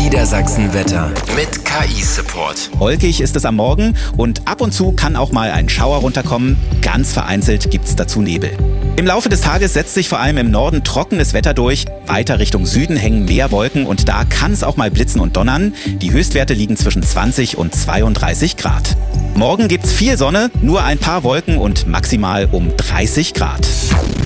Niedersachsen-Wetter mit KI-Support. Wolkig ist es am Morgen und ab und zu kann auch mal ein Schauer runterkommen. Ganz vereinzelt gibt's dazu Nebel. Im Laufe des Tages setzt sich vor allem im Norden trockenes Wetter durch. Weiter Richtung Süden hängen mehr Wolken und da kann es auch mal blitzen und donnern. Die Höchstwerte liegen zwischen 20 und 32 Grad. Morgen gibt's viel Sonne, nur ein paar Wolken und maximal um 30 Grad.